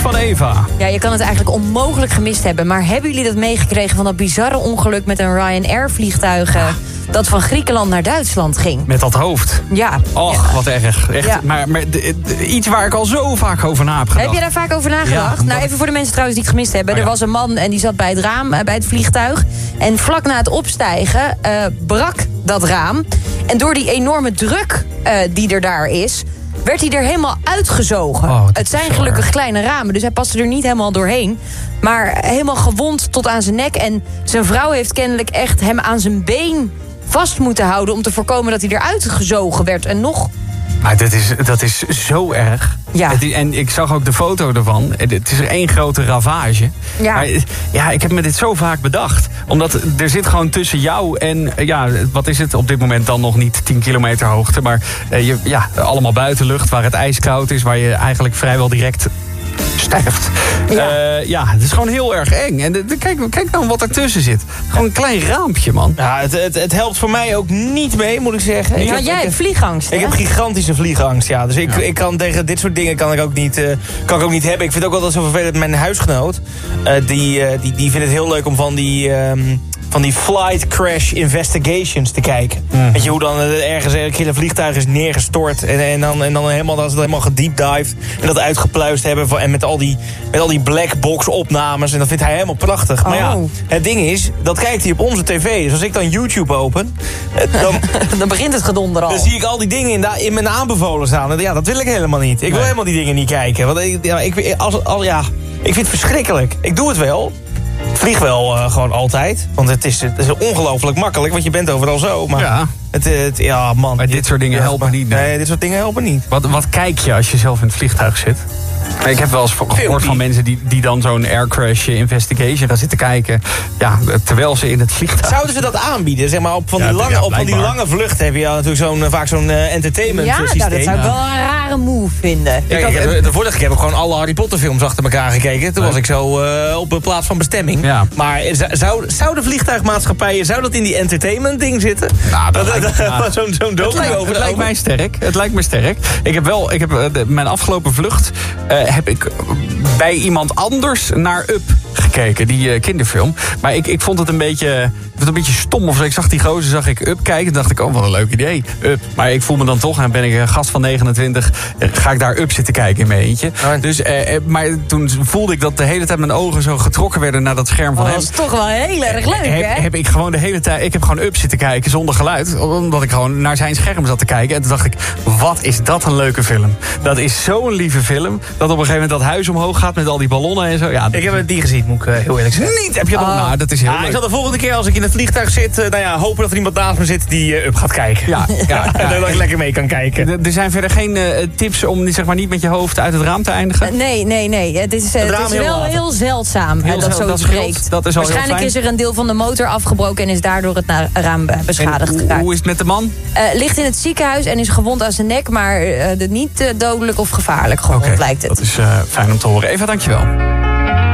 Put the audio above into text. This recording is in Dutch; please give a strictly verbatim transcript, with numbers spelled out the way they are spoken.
van Eva. Ja, je kan het eigenlijk onmogelijk gemist hebben. Maar hebben jullie dat meegekregen van dat bizarre ongeluk met een Ryanair-vliegtuig... Uh, dat van Griekenland naar Duitsland ging? Met dat hoofd. Ja. Och, ja. wat erg. Echt, ja. Maar, maar de, de, iets waar ik al zo vaak over na heb gedacht. Heb je daar vaak over nagedacht? Ja, nou, even voor de mensen trouwens die het gemist hebben. Oh, ja. Er was een man en die zat bij het raam, bij het vliegtuig. En vlak na het opstijgen uh, brak dat raam. En door die enorme druk uh, die er daar is... werd hij er helemaal uitgezogen. Oh, het zijn gelukkig kleine ramen, dus hij paste er niet helemaal doorheen. Maar helemaal gewond tot aan zijn nek. En zijn vrouw heeft kennelijk echt hem aan zijn been vast moeten houden... om te voorkomen dat hij eruit gezogen werd. En nog... Maar dat is, dat is zo erg. Ja. Het, en ik zag ook de foto ervan. Het is er één grote ravage. Ja. Maar, ja, ik heb me dit zo vaak bedacht. Omdat er zit gewoon tussen jou en... Ja, wat is het op dit moment dan nog niet tien kilometer hoogte. Maar uh, je, ja, allemaal buitenlucht waar het ijskoud is. Waar je eigenlijk vrijwel direct... sterft. Ja. Uh, ja, het is gewoon heel erg eng. En de, de, kijk, kijk nou wat ertussen zit. Gewoon een klein raampje, man. Ja, het, het, het helpt voor mij ook niet mee, moet ik zeggen. Ja, ik heb, jij ik hebt heb, vliegangst, hè? Ik heb gigantische vliegangst, ja. Dus ik, ja. ik kan tegen dit soort dingen kan ik ook niet, uh, kan ik ook niet hebben. Ik vind het ook altijd zo vervelend. Mijn huisgenoot, uh, die, uh, die, die vindt het heel leuk om van die... Um, van die flight crash investigations te kijken. Mm. Weet je, hoe dan ergens een keer een vliegtuig is neergestort... en, en dan, en dan helemaal, dat ze het helemaal gedeepdived... en dat uitgepluist hebben... Van, en met al, die, met al die black box opnames... en dat vindt hij helemaal prachtig. Oh. Maar ja, het ding is, dat kijkt hij op onze tv. Dus als ik dan YouTube open... dan, dan begint het gedonder al. Dan zie ik al die dingen in, de, in mijn aanbevolen staan. En ja, dat wil ik helemaal niet. Ik wil nee. helemaal die dingen niet kijken. Want ik, ja, ik, als, als, ja, ik vind het verschrikkelijk. Ik doe het wel... Ik vlieg wel uh, gewoon altijd. Want het is, het is ongelooflijk makkelijk. Want je bent overal zo. Maar ja. Het, het, ja, man. Maar dit soort dingen ja, helpen niet. Nee. nee, dit soort dingen helpen niet. Wat, wat kijk je als je zelf in het vliegtuig zit? Ik heb wel eens gehoord Filmpie. van mensen die, die dan zo'n air crash investigation gaan zitten kijken. Ja, terwijl ze in het vliegtuig... Zouden ze dat aanbieden? Zeg maar, op van, ja, die, lange, ja, op van die lange vluchten heb je ja, natuurlijk zo'n, vaak zo'n uh, entertainment ja, systeem. Ja, dat zou ik wel een rare move vinden. Ja, ik heb, de vorige keer heb ik gewoon alle Harry Potter films achter elkaar gekeken. Toen was ik zo uh, op een plaats van bestemming. Ja. Maar zou, zou de vliegtuigmaatschappijen, zou dat in die entertainment ding zitten? Nou, dat, dat, dat ja. Zo'n zo'n docu over. Het, het lijkt mij sterk. Het lijkt me sterk. Ik heb wel, ik heb uh, de, mijn afgelopen vlucht uh, heb ik bij iemand anders naar Up gekeken, die uh, kinderfilm. Maar ik, ik vond het een beetje, het een beetje stom of zo. Ik zag die gozer, zag ik Up kijken en dacht ik, oh wat een leuk idee, Up. Maar ik voel me dan toch, en ben ik een gast van negenentwintig, uh, ga ik daar Up zitten kijken in mijn eentje. Oh. Dus, uh, maar toen voelde ik dat de hele tijd mijn ogen zo getrokken werden naar dat scherm van oh, hem. Dat is toch wel heel erg leuk, heb, hè? Heb ik gewoon de hele tijd, ik heb gewoon Up zitten kijken zonder geluid, omdat ik gewoon naar zijn scherm zat te kijken. En toen dacht ik, wat is dat een leuke film. Dat is zo'n lieve film, dat op een gegeven moment dat huis omhoog gaat met al die ballonnen en zo. Ja, ik heb het niet gezien, moet ik uh, heel eerlijk zeggen. Niet? Heb je dat? Oh. Nou, dat is heel ah, leuk. Ik zal de volgende keer als ik in het vliegtuig zit, uh, nou ja, hopen dat er iemand naast me zit die uh, Up gaat kijken. Ja, ja, ja, en ja, dat ik lekker mee kan kijken. Er, er zijn verder geen uh, tips om zeg maar, niet met je hoofd uit het raam te eindigen? Uh, nee, nee, nee. Het is, uh, het het is wel laten. heel zeldzaam heel dat zoiets breekt. Dat is al Waarschijnlijk heel is er een deel van de motor afgebroken en is daardoor het raam beschadigd geraakt. Hoe is het met de man? Uh, ligt in het ziekenhuis en is gewond aan zijn nek, maar uh, niet uh, dodelijk of gevaarlijk gewond, okay, lijkt het. Dat is uh, fijn om te horen. Eva, dankjewel.